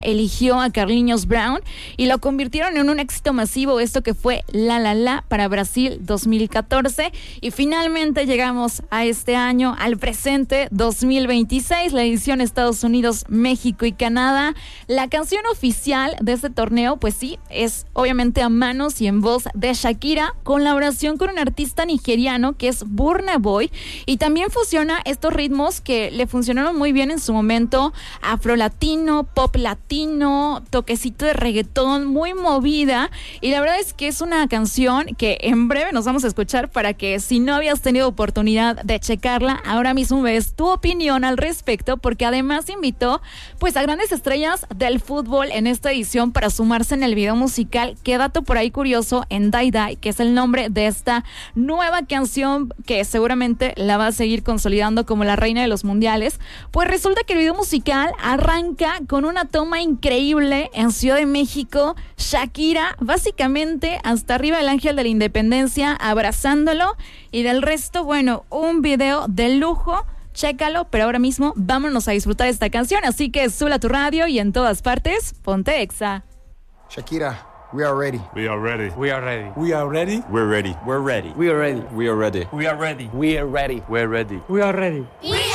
eligió a Carlinhos Brown y lo convirtieron en un éxito masivo, esto que fue La La La para Brasil 2014, y finalmente llegamos a este año, al presente 2026, la edición Estados Unidos, México y Canadá. La canción oficial de este torneo, pues sí, es obviamente a manos y en voz de Shakira, colaboración con un artista nigeriano que es Burna Boy, y también fusiona estos ritmos que le funcionaron muy bien en su momento, afrolatino, pop latino, toquecito de reggaetón, muy movida, y la verdad es que es una canción que en breve nos vamos a escuchar para que, si no habías tenido oportunidad de checarla, ahora mismo ves tu opinión al respecto, porque además invitó pues a grandes estrellas del fútbol en esta edición para sumarse en el video musical. Qué dato por ahí curioso, en Die Die, que es el nombre de esta nueva canción que seguramente la va a seguir consolidando como la reina de los mundiales, pues resulta que el video musical arranca con una toma increíble en Ciudad de México, Shakira básicamente hasta arriba del Ángel de la Independencia abrazándolo, y del resto, bueno, un video de lujo. Chécalo, pero ahora mismo vámonos a disfrutar esta canción, así que sube a tu radio y en todas partes, ponte Exa. Shakira, we are ready. We are ready. We are ready. We are ready. We're ready. We're ready. We are ready. We are ready. We are ready. We are ready. We're ready. We are ready. We are ready.